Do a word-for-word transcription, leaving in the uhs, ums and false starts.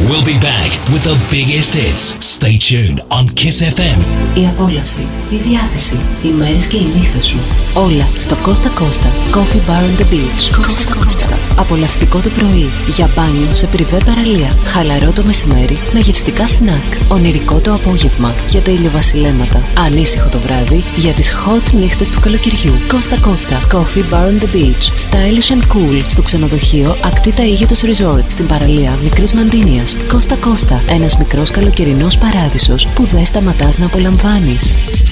We'll be back with the biggest hits. Stay tuned on Kiss εφ εμ. Η απόλαυση, η διάθεση, οι μέρες και οι νύχτες σου. Όλα στο Costa Costa Coffee Bar on the Beach. Costa Costa. Απολαυστικό το πρωί, για μπάνιο σε πριβέ παραλία. Χαλαρό το μεσημέρι με γευστικά σνακ. Ονειρικό το απόγευμα για τα ηλιοβασιλέματα. Ανήσυχο το βράδυ για τις hot νύχτες του καλοκαιριού. Costa Costa Coffee Bar on the Beach. Stylish and cool στο ξενοδοχείο Ακτίτα Αίγυπτος Resort στην παραλία Μικρής Μαντίνιας. Costa Costa, ένας μικρός καλοκαιρινός παράδεισος που δεν σταματάς να απολαμβάνεις.